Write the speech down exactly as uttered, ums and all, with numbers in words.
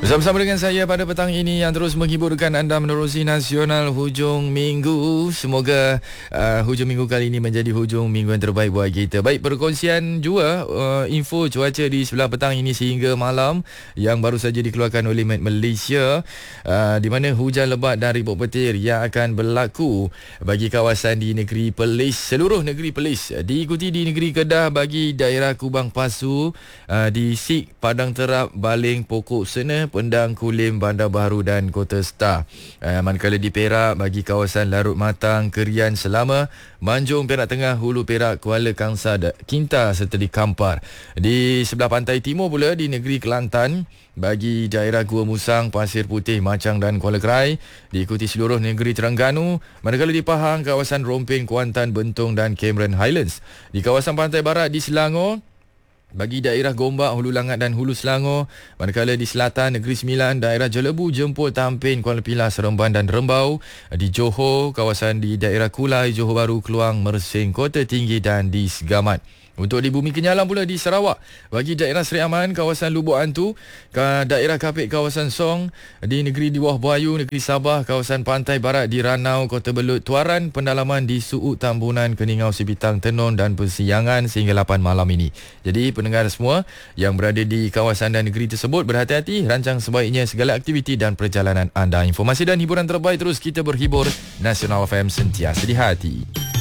Bersama-sama dengan saya pada petang ini yang terus menghiburkan anda menerusi Nasional Hujung Minggu. Semoga uh, hujung minggu kali ini menjadi hujung minggu yang terbaik buat kita. Baik, perkongsian juga uh, info cuaca di sebelah petang ini sehingga malam yang baru saja dikeluarkan oleh Met Malaysia, uh, di mana hujan lebat dan ribut petir yang akan berlaku bagi kawasan di negeri Perlis, seluruh negeri Perlis. Diikuti di negeri Kedah bagi daerah Kubang Pasu, uh, di Sik, Padang Terap, Baling, Pokok Sena, Pendang, Kulim, Bandar Baru dan Kota Star. Uh, manakala di Perak bagi kawasan Larut Matang, Kerian, Selama, Manjung, Perak Tengah, Hulu Perak, Kuala Kangsar, Kinta serta di Kampar. Di sebelah pantai timur pula di negeri Kelantan bagi daerah Gua Musang, Pasir Putih, Macang dan Kuala Kerai. Diikuti seluruh negeri Terengganu. Manakala di Pahang, kawasan Rompin, Kuantan, Bentong dan Cameron Highlands. Di kawasan pantai barat di Selangor bagi daerah Gombak, Hulu Langat dan Hulu Selangor. Manakala di selatan Negeri Sembilan, daerah Jelebu, Jempol, Tampin, Kuala Pilah, Seremban dan Rembau. Di Johor, kawasan di daerah Kulai, Johor Bahru, Keluang, Mersing, Kota Tinggi dan di Segamat. Untuk di Bumi Kenyalang pula di Sarawak bagi daerah Seri Aman, kawasan Lubuk Antu, daerah Kapit, kawasan Song. Di negeri di Bawah Buayu, negeri Sabah, kawasan pantai barat di Ranau, Kota Belut, Tuaran, pendalaman di Suut, Tambunan, Keningau, Sibitang, Tenon dan Persiangan sehingga lapan malam ini. Jadi pendengar semua yang berada di kawasan dan negeri tersebut, berhati-hati, rancang sebaiknya segala aktiviti dan perjalanan anda. Informasi dan hiburan terbaik terus kita berhibur. Nasional F M, sentiasa di hati.